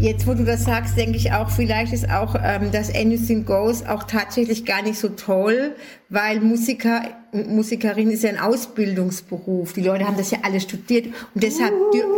Jetzt, wo du das sagst, denke ich auch, vielleicht ist auch das Anything Goes auch tatsächlich gar nicht so toll, weil Musiker und Musikerin ist ja ein Ausbildungsberuf. Die Leute haben das ja alle studiert und deshalb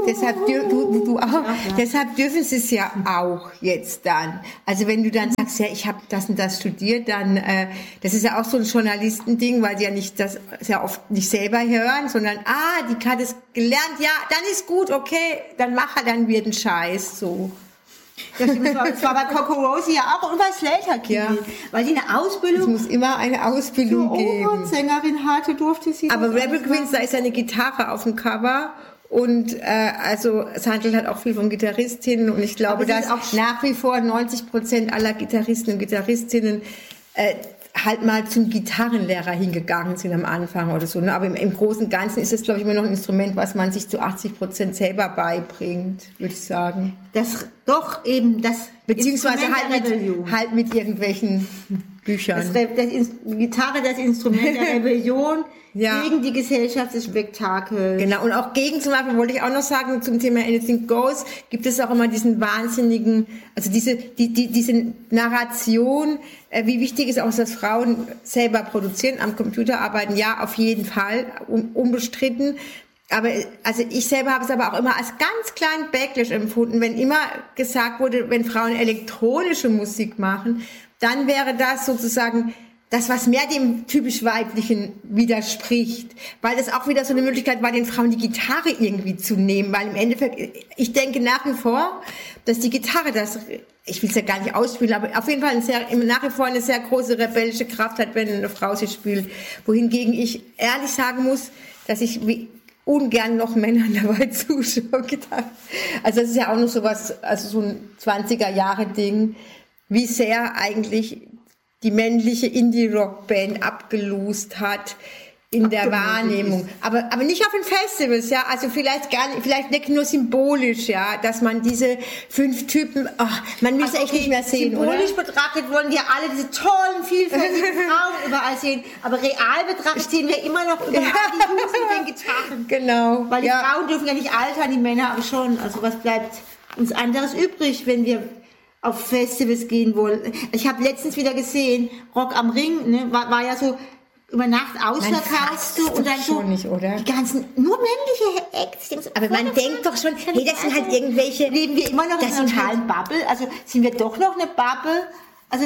dürfen sie es ja auch jetzt dann. Also wenn du dann sagst, ja, ich habe das und das studiert, dann das ist ja auch so ein Journalistending, weil sie ja nicht das sehr oft nicht selber hören, sondern die hat es gelernt, ja, dann ist gut, okay, dann mach er dann wieder den Scheiß so. Das war bei Coco Rosie ja auch und bei Slater Kinney, weil die eine Ausbildung. Es muss immer eine Ausbildung geben. Opernsängerin hatte, durfte sie. Aber Rebel Queens, da ist eine Gitarre auf dem Cover und also es handelt halt auch viel von Gitarristinnen und ich glaube, dass auch nach wie vor 90% aller Gitarristen und Gitarristinnen halt mal zum Gitarrenlehrer hingegangen sind am Anfang oder so. Ne? Aber im Großen und Ganzen ist es, glaube ich, immer noch ein Instrument, was man sich zu 80% selber beibringt, würde ich sagen. Das doch eben das beziehungsweise halt mit irgendwelchen Büchern. Die Gitarre, das Instrument der Rebellion gegen die Gesellschaft des Spektakels. Genau, und auch gegen, zum Beispiel wollte ich auch noch sagen, zum Thema Anything Goes, gibt es auch immer diesen wahnsinnigen, also diese Narration, wie wichtig ist auch, dass Frauen selber produzieren, am Computer arbeiten, ja, auf jeden Fall, unbestritten. Aber also ich selber habe es aber auch immer als ganz kleinen Backlash empfunden, wenn immer gesagt wurde, wenn Frauen elektronische Musik machen, dann wäre das sozusagen das, was mehr dem typisch Weiblichen widerspricht, weil das auch wieder so eine Möglichkeit war, den Frauen die Gitarre irgendwie zu nehmen, weil im Endeffekt, ich denke nach wie vor, dass die Gitarre ich will es ja gar nicht ausspielen, aber auf jeden Fall nach wie vor eine sehr große rebellische Kraft hat, wenn eine Frau sie spielt, wohingegen ich ehrlich sagen muss, dass ich ungern noch Männern dabei zuschaue. Also das ist ja auch noch sowas, also so ein 20er-Jahre-Ding, wie sehr eigentlich die männliche Indie-Rock-Band abgelost hat in der Wahrnehmung. Aber nicht auf den Festivals, ja. Also vielleicht nicht nur symbolisch, ja, dass man diese 5 Typen, man will es echt nicht mehr sehen, symbolisch oder? betrachtet wollen wir alle diese tollen, vielfältigen Frauen überall sehen. Aber real betrachtet sehen wir immer noch überall die Jungs mit den Gitarren. Genau. Weil die Frauen dürfen ja nicht altern, die Männer aber schon. Also was bleibt uns anderes übrig, wenn wir auf Festivals gehen wollen? Ich habe letztens wieder gesehen, Rock am Ring, ne, war ja so über Nacht ausverkauft und dann so nicht, oder? Die ganzen nur männliche Acts. Aber man denkt doch schon, hey, das sind halt irgendwelche. Leben wir immer noch in einer totalen Bubble? Also sind wir doch noch eine Bubble? Also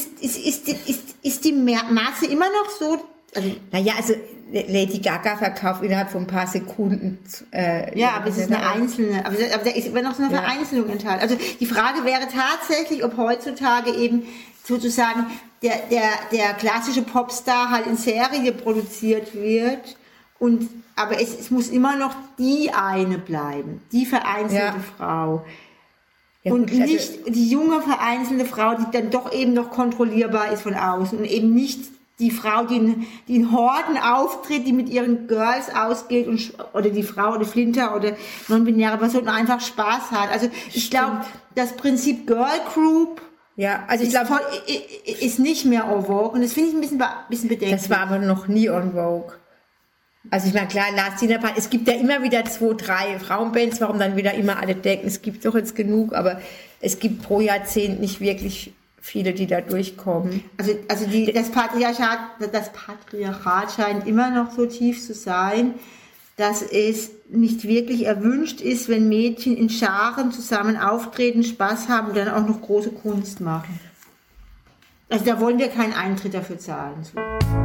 ist die Masse immer noch so? Also Lady Gaga verkauft innerhalb von ein paar Sekunden. Aber es ist eine einzelne, aber da ist immer noch so eine Vereinzelung enthalten. Also die Frage wäre tatsächlich, ob heutzutage eben sozusagen der klassische Popstar halt in Serie produziert wird aber es muss immer noch die eine bleiben, die vereinzelte Frau. Ja, und gut, nicht die junge vereinzelte Frau, die dann doch eben noch kontrollierbar ist von außen und eben nicht die Frau, die in Horden auftritt, die mit ihren Girls ausgeht oder die Frau oder Flinter oder non-binäre Person einfach Spaß hat. Also ich glaube, das Prinzip Girl Group ist nicht mehr en vogue und das finde ich ein bisschen bedenklich. Das war aber noch nie en vogue. Also ich meine, klar, es gibt ja immer wieder 2, 3 Frauenbands, warum dann wieder immer alle denken, es gibt doch jetzt genug, aber es gibt pro Jahrzehnt nicht wirklich viele, die da durchkommen. Also das Patriarchat scheint immer noch so tief zu sein, dass es nicht wirklich erwünscht ist, wenn Mädchen in Scharen zusammen auftreten, Spaß haben und dann auch noch große Kunst machen. Also da wollen wir keinen Eintritt dafür zahlen.